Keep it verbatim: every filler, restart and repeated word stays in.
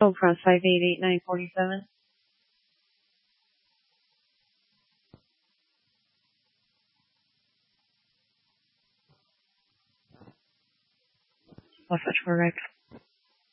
Oh, press five eight eight nine four seven. I'll switch for Rick.